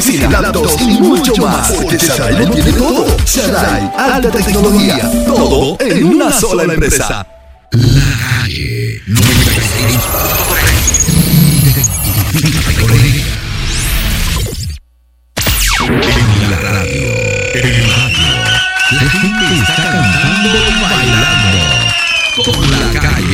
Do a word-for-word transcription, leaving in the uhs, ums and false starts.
oficina, laptops y mucho más. Porque Sarai lo tiene todo. Sarai, alta tecnología, todo en una sola empresa. La calle noventa y seis punto tres. Identifícate con ella. En la radio, en la radio, la gente está cantando y bailando con la calle.